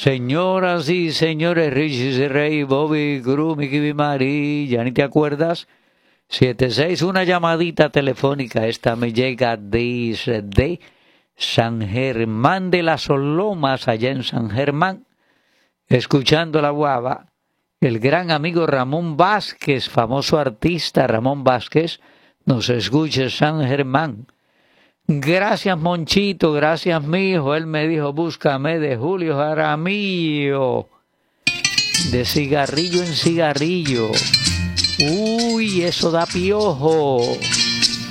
Señoras y señores, Richie Rey, Bobby Cruz, Mickey Marí, ¿ya ni te acuerdas? 76, una llamadita telefónica. Esta me llega desde San Germán de las Solomas, allá en San Germán, escuchando la guava. El gran amigo Ramón Vázquez, famoso artista Ramón Vázquez, nos escucha en San Germán. Gracias, Monchito, gracias, mijo. Él me dijo, búscame de Julio Jaramillo. De cigarrillo en cigarrillo. Uy, eso da piojo.